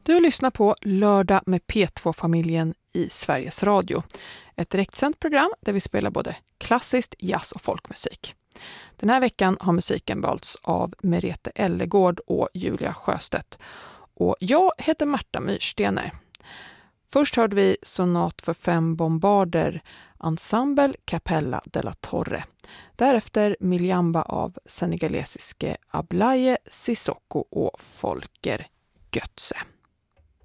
Du lyssnar på Lördag med P2-familjen i Sveriges Radio. Ett direktsänt program där vi spelar både klassiskt, jazz och folkmusik. Den här veckan har musiken valts av Merete Ellegård och Julia Sjöstedt. Och jag heter Märta Myrstene. Först hörde vi Sonat för 5 bombarder, Ensemble Capella della Torre. Därefter Miljamba av senegalesiske Ablaye Sissoko och Folker Götze.